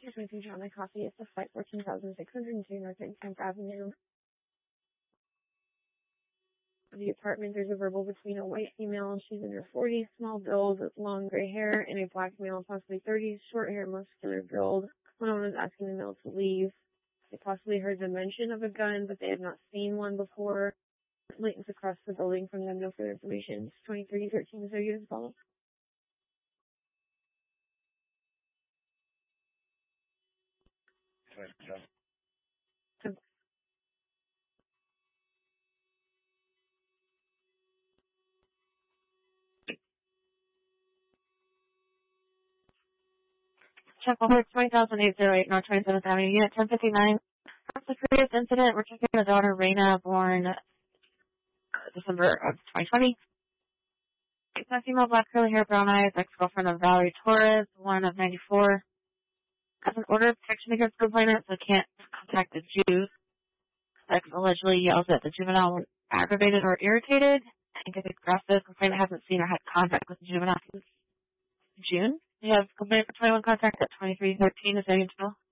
Here's my future on my coffee. It's a flight 14,602 North 10th Avenue. The apartment, there's a verbal between a white female, she's in her 40s, small build, with long gray hair, and a black male, possibly 30s, short hair, muscular build. One of them was asking the male to leave. They possibly heard the mention of a gun, but they had not seen one before. Links across the building from them, no further information. 2313 is their unit follow. Chapel Hill, 20,808 North 27th Avenue, Unit 1059. That's the previous incident. We're checking the daughter, Raina, born December of 2020. It's a female, black curly hair, brown eyes, ex-girlfriend of Valerie Torres, one of 94. Has an order of protection against complainant, so can't contact the Jews. Ex allegedly yells at the juvenile when aggravated or irritated. and gets aggressive. Complainant hasn't seen or had contact with the juvenile since June. We have complainant for 21 contact at 2313. Is there any